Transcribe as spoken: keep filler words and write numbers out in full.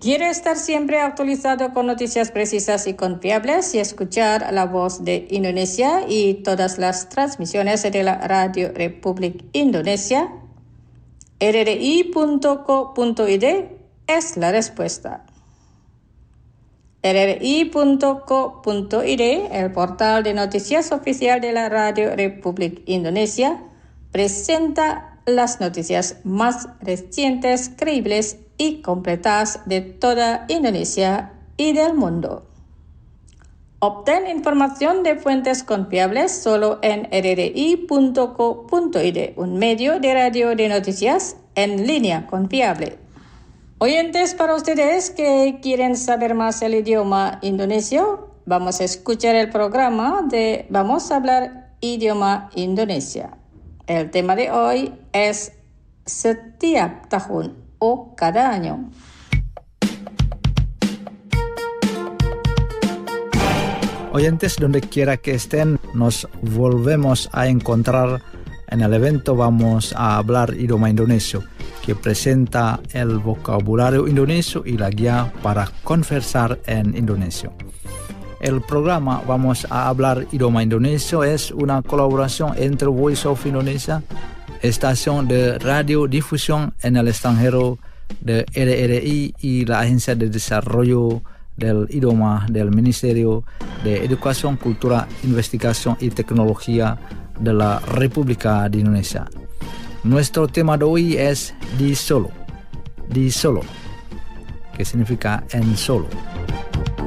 ¿Quiere estar siempre actualizado con noticias precisas y confiables y escuchar la voz de Indonesia y todas las transmisiones de la Radio Republik Indonesia? R R I punto co punto I D es la respuesta. R R I punto co punto I D, el portal de noticias oficial de la Radio Republik Indonesia, presenta las noticias más recientes, creíbles y completas de toda Indonesia y del mundo. Obtén información de fuentes confiables solo en R R I punto co punto I D, un medio de radio de noticias en línea confiable. Oyentes, para ustedes que quieren saber más el idioma indonesio, vamos a escuchar el programa de Vamos a hablar idioma Indonesia. El tema de hoy es setiap tahun o cada año. Oyentes, donde quiera que estén, nos volvemos a encontrar en el evento Vamos a hablar idioma indonesio, que presenta el vocabulario indonesio y la guía para conversar en indonesio. El programa Vamos a hablar idioma indonesio es una colaboración entre Voice of Indonesia, estación de radiodifusión en el extranjero de R R I, y la Agencia de Desarrollo del Idioma del Ministerio de Educación, Cultura, Investigación y Tecnología de la República de Indonesia. Nuestro tema de hoy es di solo, di solo, que significa en solo.